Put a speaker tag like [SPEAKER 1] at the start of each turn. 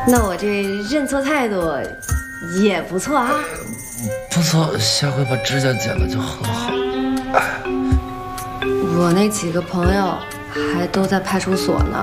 [SPEAKER 1] 那我这认错态度也不错啊。
[SPEAKER 2] 不错，下回把指甲剪了就和好。
[SPEAKER 1] 我那几个朋友还都在派出所呢，